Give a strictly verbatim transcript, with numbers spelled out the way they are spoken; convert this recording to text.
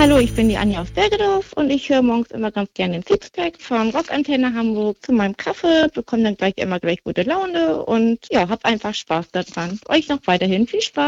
Hallo, ich bin die Anja aus Bergedorf und ich höre morgens immer ganz gerne den Sixpack von Rockantenne Hamburg zu meinem Kaffee, bekomme dann gleich immer gleich gute Laune und ja, hab einfach Spaß daran. Euch noch weiterhin viel Spaß.